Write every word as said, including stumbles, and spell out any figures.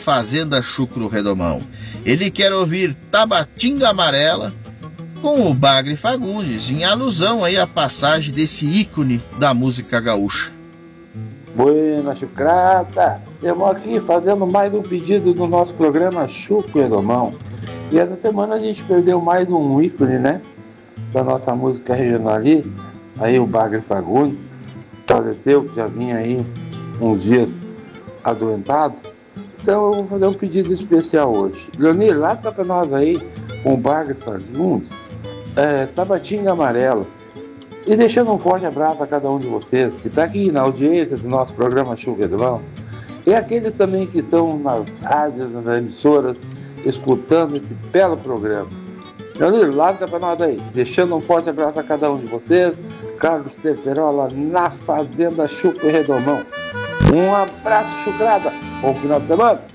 Fazenda Chucro Redomão. Ele quer ouvir Tabatinga Amarela com o Bagre Fagundes, em alusão aí à passagem desse ícone da música gaúcha. Buena Chucrada, estamos aqui fazendo mais um pedido do nosso programa Chucro Redomão. E essa semana a gente perdeu mais um ícone, né, da nossa música regionalista, aí o Bagre Fagundes, faleceu, que já vinha aí uns dias adoentado. Então eu vou fazer um pedido especial hoje. Leonir, lasca pra nós aí com o Bagre Fagundes, é, Tabatinga Amarela. E deixando um forte abraço a cada um de vocês que está aqui na audiência do nosso programa Chucro Redomão. E aqueles também que estão nas rádios, nas emissoras, escutando esse belo programa. Leonir, lasca pra nós aí. Deixando um forte abraço a cada um de vocês. Carlos Teperola, na Fazenda Chucro Redomão. Um abraço, chucrada. Bom final de semana.